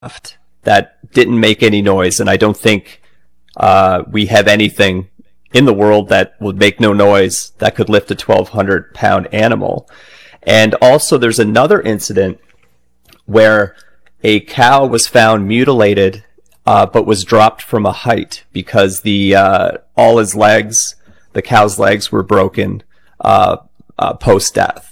that didn't make any noise, and I don't think we have anything in the world that would make no noise that could lift a 1,200-pound animal. And also there's another incident where a cow was found mutilated, but was dropped from a height because all his legs, the cow's legs, were broken post-death.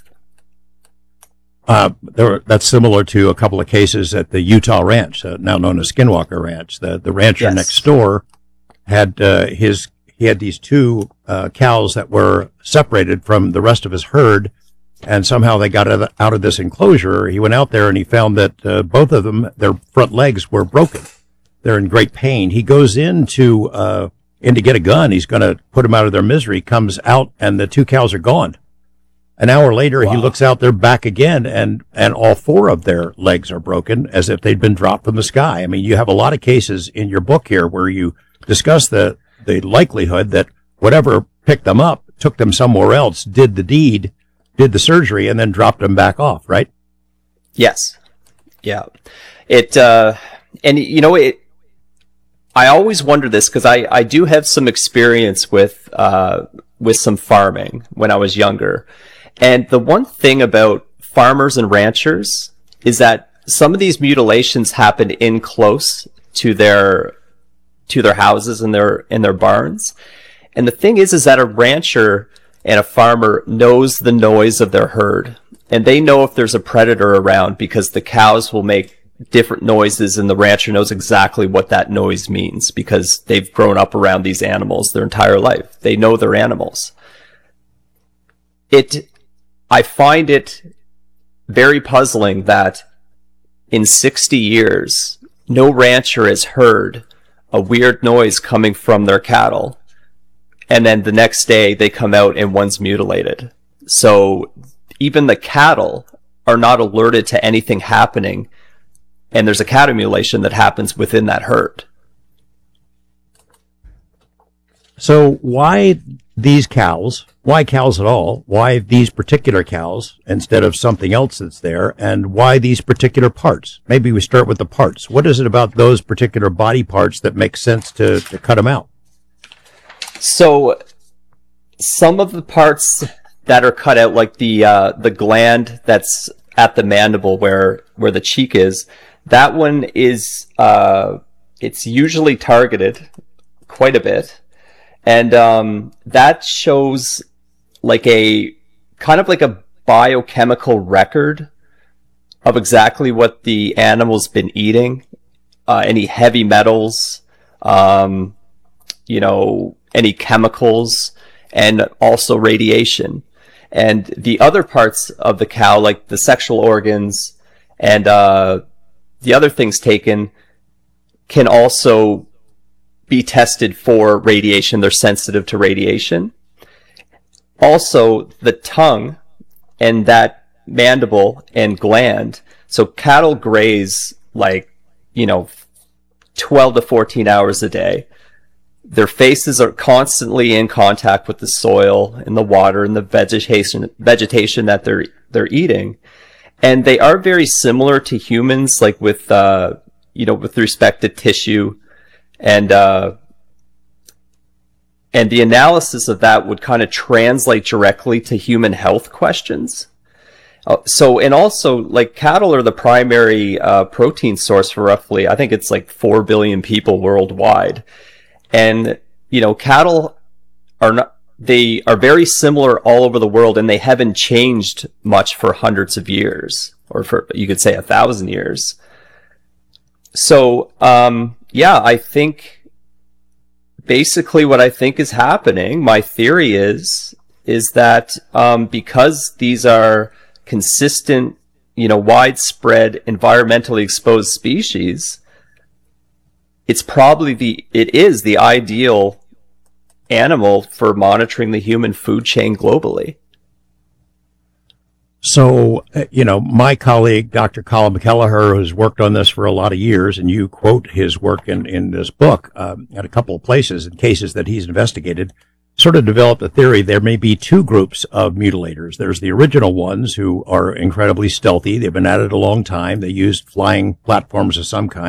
That's similar to a couple of cases at the Utah Ranch, now known as Skinwalker Ranch. The rancher Yes. next door had he had these two cows that were separated from the rest of his herd, and somehow they got out of this enclosure. He went out there and he found that both of them, their front legs were broken. They're in great pain. He goes in to get a gun. He's going to put them out of their misery. Comes out and the two cows are gone. An hour later, Wow. He looks out, they're back again, and all four of their legs are broken as if they'd been dropped from the sky. I mean, you have a lot of cases in your book here where you discuss the likelihood that whatever picked them up, took them somewhere else, did the deed, did the surgery, and then dropped them back off, right? Yes. Yeah. I always wonder this because I do have some experience with some farming when I was younger. And the one thing about farmers and ranchers is that some of these mutilations happen in close to their houses and their barns. And the thing is that a rancher and a farmer knows the noise of their herd, and they know if there's a predator around because the cows will make different noises, and the rancher knows exactly what that noise means because they've grown up around these animals their entire life. They know their animals. I find it very puzzling that in 60 years, no rancher has heard a weird noise coming from their cattle, and then the next day they come out and one's mutilated. So even the cattle are not alerted to anything happening, and there's a cattle mutilation that happens within that herd. So why these cows? Why cows at all? Why these particular cows instead of something else that's there? And why these particular parts? Maybe we start with the parts. What is it about those particular body parts that makes sense to cut them out? So some of the parts that are cut out, like the gland that's at the mandible where the cheek is, that one is it's usually targeted quite a bit. And that shows like a kind of like a biochemical record of exactly what the animal's been eating, any heavy metals, any chemicals, and also radiation. And the other parts of the cow, like the sexual organs and the other things taken, can also be tested for radiation. They're sensitive to radiation. Also, the tongue and that mandible and gland. So cattle graze 12 to 14 hours a day. Their faces are constantly in contact with the soil and the water and the vegetation that they're eating. And they are very similar to humans, like with respect to tissue. And the analysis of that would kind of translate directly to human health questions. And also, like, cattle are the primary protein source for roughly, I think it's like 4 billion people worldwide. And, cattle they are very similar all over the world, and they haven't changed much for hundreds of years, or for, you could say, 1,000 years. So, I think basically what I think is happening, my theory is that because these are consistent, widespread, environmentally exposed species, it is the ideal animal for monitoring the human food chain globally. So, my colleague, Dr. Colin McKelliher, who's worked on this for a lot of years, and you quote his work in this book at a couple of places in cases that he's investigated, sort of developed a theory there may be two groups of mutilators. There's the original ones who are incredibly stealthy. They've been at it a long time. They used flying platforms of some kind.